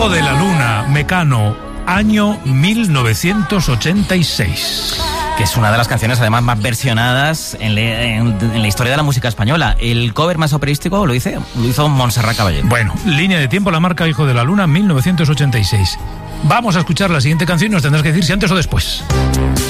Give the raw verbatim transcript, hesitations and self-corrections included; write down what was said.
Hijo de la Luna, Mecano, año mil novecientos ochenta y seis. Que es una de las canciones además más versionadas en, le, en, en la historia de la música española. El cover más operístico lo, hice, lo hizo Montserrat Caballé. Bueno, línea de tiempo, la marca Hijo de la Luna, mil novecientos ochenta y seis. Vamos a escuchar la siguiente canción y nos tendrás que decir si antes o después.